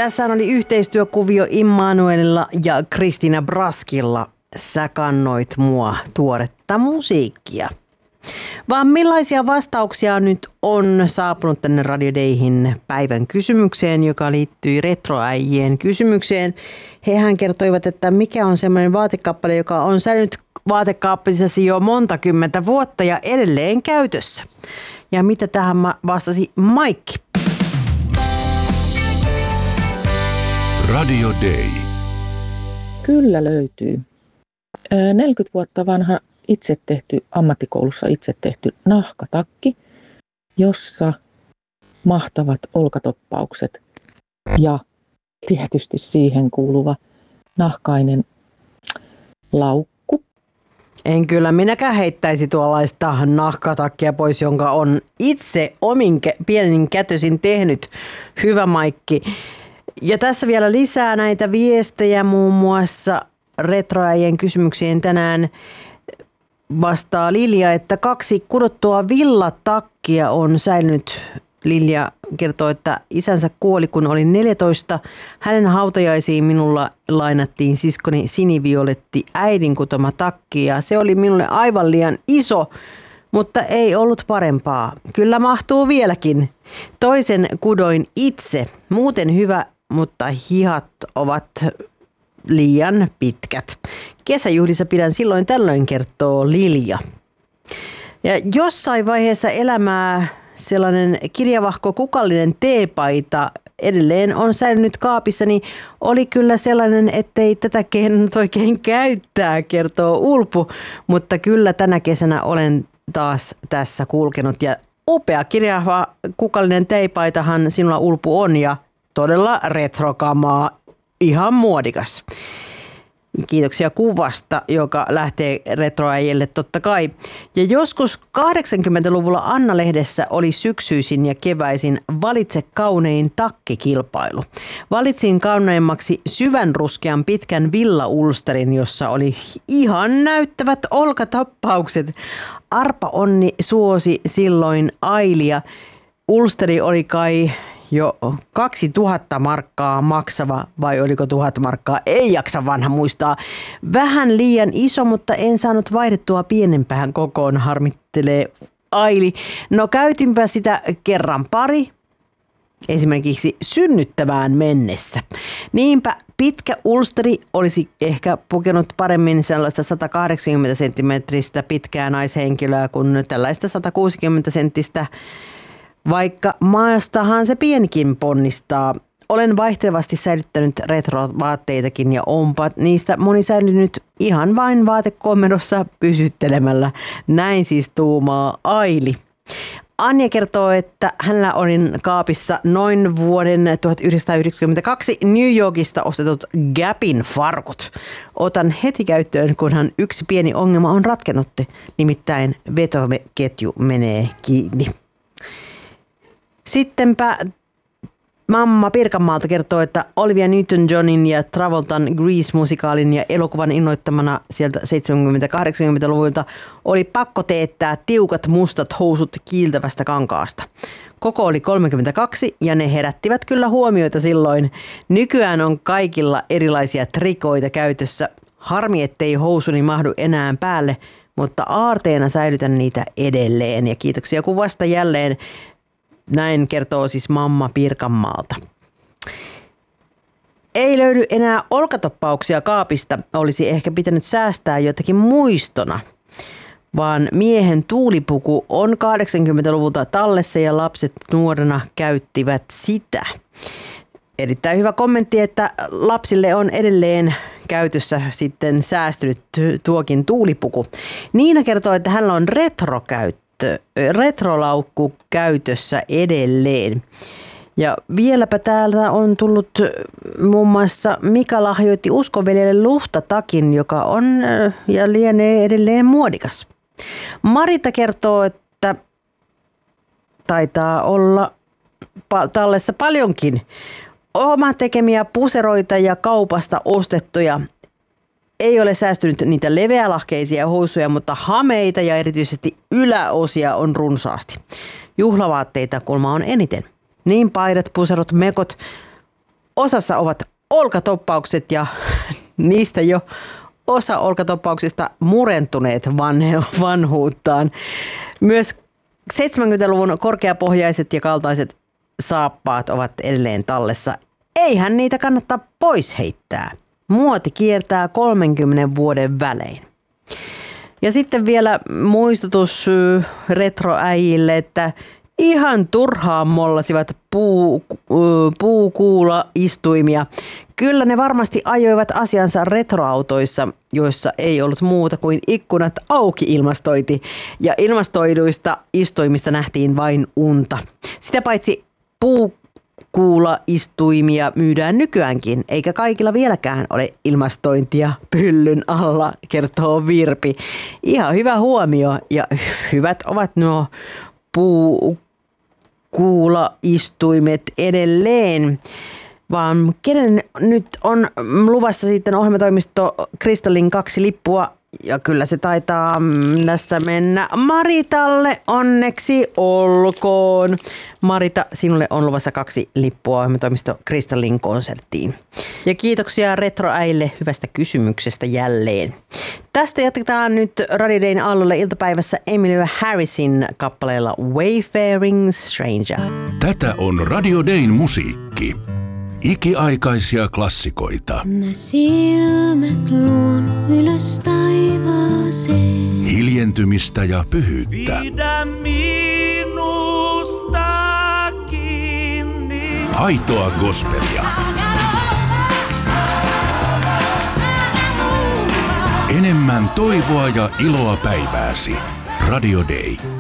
Tässä oli yhteistyökuvio Immanuelilla ja Kristiina Braskilla. Sä kannoit mua tuoretta musiikkia. Vaan millaisia vastauksia nyt on saapunut tänne Radio Dayhin päivän kysymykseen, joka liittyy retroäijien kysymykseen. Hehän kertoivat, että mikä on semmoinen vaatekappale, joka on säilynyt vaatekaappisesi jo monta kymmentä vuotta ja edelleen käytössä. Ja mitä tähän vastasi Maikki? Radio Day. Kyllä löytyy. 40 vuotta vanha ammattikoulussa itse tehty nahkatakki, jossa mahtavat olkatoppaukset ja tietysti siihen kuuluva nahkainen laukku. En kyllä minäkään heittäisi tuollaista nahkatakkia pois, jonka on itse omin pienin kätösin tehnyt. Hyvä Maikki. Ja tässä vielä lisää näitä viestejä muun muassa retroäijien kysymyksiin tänään. Vastaa Lilja, että 2 kudottua villatakkia on säilynyt. Lilja kertoo, että isänsä kuoli, kun oli 14. Hänen hautajaisiin minulla lainattiin siskoni sinivioletti äidin kutoma takki ja se oli minulle aivan liian iso, mutta ei ollut parempaa. Kyllä mahtuu vieläkin. Toisen kudoin itse. Muuten hyvä, mutta hihat ovat liian pitkät. Kesäjuhlissa pidän silloin tällöin, kertoo Lilja. Ja jossain vaiheessa elämää sellainen kirjavahko kukallinen teepaita edelleen on säilynyt kaapissa, niin oli kyllä sellainen, ettei tätä kehannut oikein käyttää, kertoo Ulpu. Mutta kyllä tänä kesänä olen taas tässä kulkenut ja upea kirjava kukallinen teepaitahan sinulla Ulpu on ja todella retrokamaa, ihan muodikas. Kiitoksia kuvasta, joka lähtee retroäijille totta kai. Ja joskus 80-luvulla Anna-lehdessä oli syksyisin ja keväisin Valitse kaunein takkikilpailu. Valitsin kauneimmaksi syvän ruskean pitkän villaulsterin, jossa oli ihan näyttävät olkatappaukset. Arpa Onni suosi silloin Ailia. Ulsteri oli kai jo 2000 markkaa maksava, vai oliko 1000 markkaa? Ei jaksa vanha muistaa. Vähän liian iso, mutta en saanut vaihdettua pienempään kokoon, harmittelee Aili. No käytinpä sitä kerran pari, esimerkiksi synnyttämään mennessä. Niinpä pitkä ulsteri olisi ehkä pukenut paremmin sellaista 180 senttimetristä pitkää naishenkilöä kuin tällaista 160 senttistä. Vaikka maastahan se pienikin ponnistaa. Olen vaihtelevasti säilyttänyt retrovaatteitakin ja onpa niistä moni säilynyt ihan vain vaatekomerossa pysyttelemällä. Näin siis tuumaa Aili. Anja kertoo, että hänellä oli kaapissa noin vuoden 1992 New Yorkista ostetut Gapin farkut. Otan heti käyttöön, kunhan yksi pieni ongelma on ratkennut, nimittäin vetoketju menee kiinni. Sittenpä mamma Pirkanmaalta kertoo, että Olivia Newton-Johnin ja Travoltan Grease-musikaalin ja elokuvan innoittamana sieltä 70-80-luvulta oli pakko teettää tiukat mustat housut kiiltävästä kankaasta. Koko oli 32 ja ne herättivät kyllä huomioita silloin. Nykyään on kaikilla erilaisia trikoita käytössä. Harmi, ettei housuni mahdu enää päälle, mutta aarteena säilytän niitä edelleen. Ja kiitoksia kuvasta jälleen. Näin kertoo siis mamma Pirkanmaalta. Ei löydy enää olkatoppauksia kaapista, olisi ehkä pitänyt säästää jotakin muistona. Vaan miehen tuulipuku on 80-luvulta tallessa ja lapset nuorena käyttivät sitä. Erittäin hyvä kommentti, että lapsille on edelleen käytössä sitten säästynyt tuokin tuulipuku. Niina kertoo, että hänellä on retrolaukku käytössä edelleen. Ja vieläpä täältä on tullut muun muassa Mika lahjoitti uskoveljelle luhtatakin, joka on ja lienee edelleen muodikas. Marita kertoo, että taitaa olla tallessa paljonkin oma tekemiä puseroita ja kaupasta ostettuja. Ei ole säästynyt niitä leveälahkeisia housuja, mutta hameita ja erityisesti yläosia on runsaasti. Juhlavaatteita kulma on eniten. Niin paidat, puserot, mekot Osassa ovat olkatoppaukset ja niistä jo osa olkatoppauksista murentuneet vanhuuttaan. Myös 70-luvun korkeapohjaiset ja kaltaiset saappaat ovat edelleen tallessa. Eihän niitä kannattaa pois heittää. Muoti kiertää 30 vuoden välein. Ja sitten vielä muistutus retroäijille, että ihan turhaan mollasivat puukuula-istuimia. Kyllä ne varmasti ajoivat asiansa retroautoissa, joissa ei ollut muuta kuin ikkunat auki ilmastointi. Ja ilmastoiduista istuimista nähtiin vain unta. Sitä paitsi puukuula-istuimia myydään nykyäänkin, eikä kaikilla vieläkään ole ilmastointia pyllyn alla, kertoo Virpi. Ihan hyvä huomio ja hyvät ovat nuo puukuula-istuimet edelleen. Vaan kenen nyt on luvassa sitten ohjelmatoimisto Kristallin 2 lippua, ja kyllä se taitaa tästä mennä Maritalle, onneksi olkoon. Marita, sinulle on luvassa 2 lippua ohjelmatoimisto Kristallin konserttiin. Ja kiitoksia retroäille hyvästä kysymyksestä jälleen. Tästä jatketaan nyt Radio Dayn aallolle iltapäivässä Emily Harrisin kappaleella Wayfaring Stranger. Tätä on Radio Dayn musiikki. Ikiaikaisia klassikoita. Mä silmät luon ylös taivaaseen. Hiljentymistä ja pyhyyttä. Pidä minusta kiinni. Aitoa gospelia. Enemmän toivoa ja iloa päivääsi. Radio Day.